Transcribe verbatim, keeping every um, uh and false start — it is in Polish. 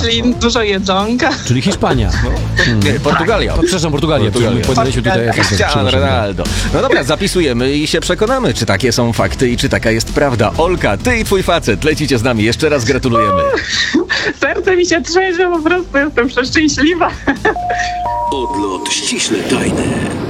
Michelin, dużo jedzonka. Czyli Hiszpania. Nie, Portugalia. Przepraszam, Portugalia. Portugalia. Podaliśmy tutaj efekt. Cristiano Ronaldo. No dobra, zapisujemy i się przekonamy, czy takie są fakty i czy taka jest prawda. Olka, ty i twój facet lecicie z nami. Jeszcze raz gratulujemy. Serce mi się trzęsie, po prostu jestem przeszczęśliwa. Odlot ściśle tajny.